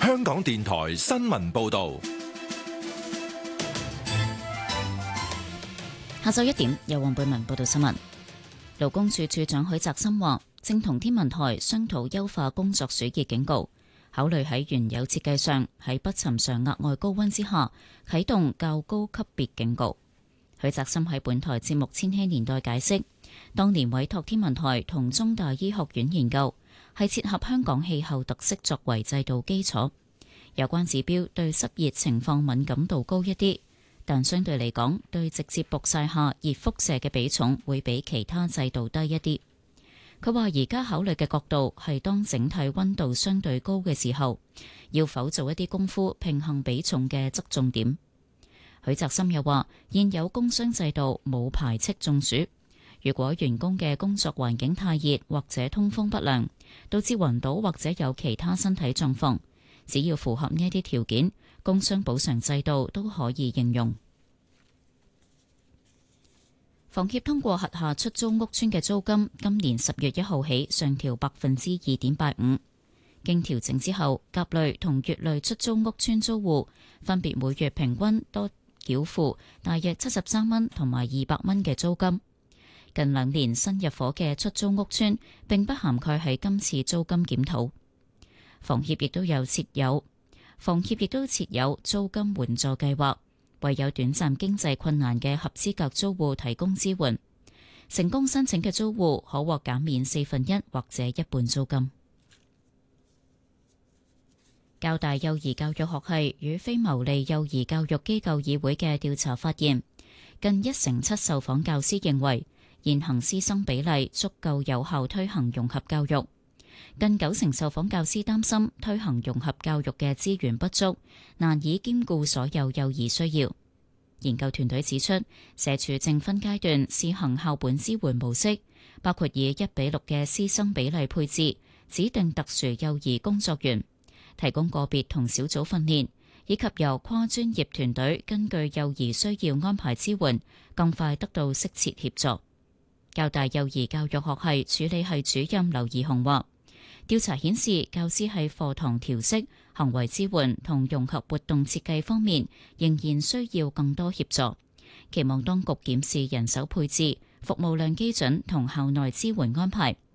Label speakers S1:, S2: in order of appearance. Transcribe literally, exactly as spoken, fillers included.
S1: 香港電台新聞報道。
S2: 下晝一點，由黃貝文報道新聞。勞工處處長許澤森話，正同天文台商討優化工作暑熱警告，考慮喺原有設計上，喺不尋常額外高溫之下啟動較高級別警告。許澤森喺本台節目《千禧年代》解釋，當年委託天文台同中大醫學院研究，係切合香港氣候特色作為制度基礎。有關指標對濕熱情況敏感度高一啲，但相對嚟講，對直接曝曬下熱輻射嘅比重會比其他制度低一啲。佢話而家考慮嘅角度係當整體溫度相對高嘅時候，要否做一啲功夫平衡比重嘅側重點。許澤森又話，現有工傷制度冇排斥中暑，如果員工嘅工作環境太熱或者通風不良，導致暈倒或者有其他身體狀況，只要符合呢一啲條件，工傷補償制度都可以應用。房協通過轄下出租屋邨嘅租金，今年十月一號起上調百分之二點八五。經調整之後，甲類同乙類出租屋邨租戶分別每月平均多繳付大約七十三蚊同埋二百蚊嘅租金。近兩年新入伙嘅出租屋邨並不涵蓋喺今次租金檢討。房協亦都有設有房協亦都設有租金援助計劃，為有短暫經濟困難嘅合資格租戶提供支援。成功申請嘅租戶可獲減免四分一或者一半租金。教大幼兒教育學系與非牟利幼兒教育機構議會嘅調查發現，近一成七受訪教師認為現行師生比例足夠有效推行融合教育。近九成受訪教師擔心推行融合教育嘅資源不足，難以兼顧所有幼兒需要。研究團隊指出，社署正分階段試行校本支援模式，包括以一比六嘅師生比例配置，指定特殊幼兒工作員，提供個別同小組訓練，以及由跨專業團隊根據幼兒需要安排支援，更快得到適切協助。教大幼兒教育學系處理系主任劉怡雄話，調查顯示，教師喺課堂調適、行為支援同融合活動設計方面，仍然需要更多協助。期望當局檢視人手配置、服務量基準同校內支援安排，